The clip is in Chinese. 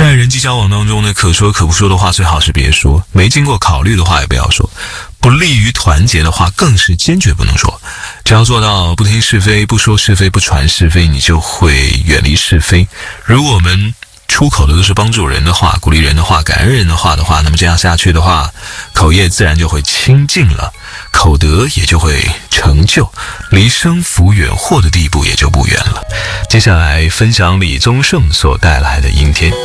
在人际交往当中呢，可说可不说的话最好是别说，没经过考虑的话也不要说，不利于团结的话更是坚决不能说。只要做到不听是非，不说是非，不传是非，你就会远离是非。如果我们出口的都是帮助人的话，鼓励人的话，感恩人的话，那么这样下去的话，口业自然就会清净了，口德也就会成就，离生福远祸的地步也就不远了。接下来分享李宗盛所带来的阴天。